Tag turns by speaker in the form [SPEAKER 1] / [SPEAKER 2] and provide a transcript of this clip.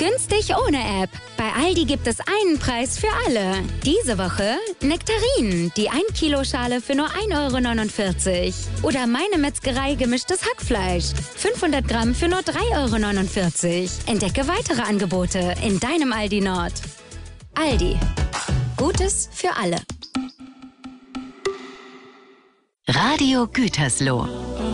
[SPEAKER 1] Günstig ohne App. Bei Aldi gibt es einen Preis für alle. Diese Woche Nektarinen, die 1 Kilo Schale für nur 1,49 €. Oder meine Metzgerei gemischtes Hackfleisch. 500 Gramm für nur 3,49 €. Entdecke weitere Angebote in deinem Aldi Nord. Aldi. Gutes für alle.
[SPEAKER 2] Radio Gütersloh.